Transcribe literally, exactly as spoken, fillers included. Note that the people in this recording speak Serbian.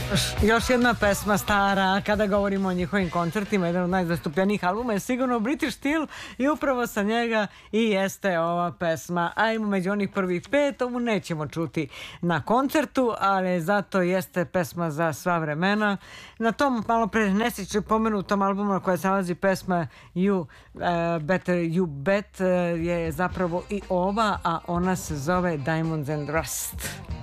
Još jedna pesma stara, kada govorimo o njihovim koncertima, jedan od najzastupljenijih albuma je sigurno British Steel i upravo sa njega i jeste ova pesma. A ima među onih prvih pet, ovu nećemo čuti na koncertu, ali zato jeste pesma za sva vremena. Na tom malo pre nesreće pomenutom albumu na kojoj se nalazi pesma You uh, Better You Bet uh, je zapravo i ova, a ona se zove Diamonds and Rust.